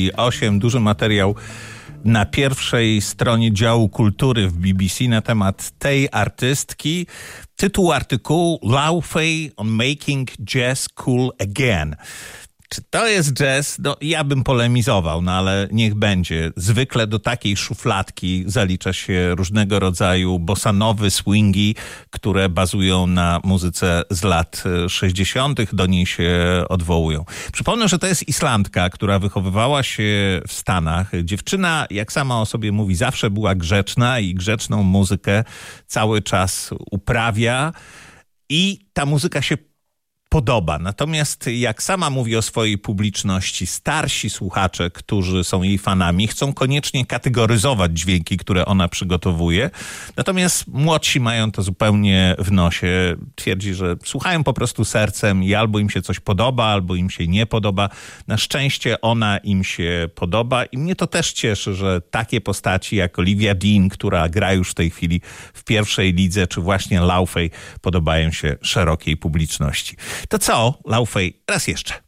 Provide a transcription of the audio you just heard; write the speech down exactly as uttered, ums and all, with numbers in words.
czterdzieści osiem, duży materiał na pierwszej stronie działu kultury w B B C na temat tej artystki. Tytuł artykułu: Laufey on Making Jazz Cool Again. Czy to jest jazz? No, ja bym polemizował, no ale niech będzie. Zwykle do takiej szufladki zalicza się różnego rodzaju bossanowy, swingi, które bazują na muzyce z lat sześćdziesiątych. Do niej się odwołują. Przypomnę, że to jest Islandka, która wychowywała się w Stanach. Dziewczyna, jak sama o sobie mówi, zawsze była grzeczna i grzeczną muzykę cały czas uprawia i ta muzyka się podoba. Natomiast jak sama mówi o swojej publiczności, starsi słuchacze, którzy są jej fanami, chcą koniecznie kategoryzować dźwięki, które ona przygotowuje. Natomiast młodsi mają to zupełnie w nosie. Twierdzi, że słuchają po prostu sercem i albo im się coś podoba, albo im się nie podoba. Na szczęście ona im się podoba i mnie to też cieszy, że takie postaci jak Olivia Dean, która gra już w tej chwili w pierwszej lidze, czy właśnie Laufey podobają się szerokiej publiczności. To co, Laufey, raz jeszcze.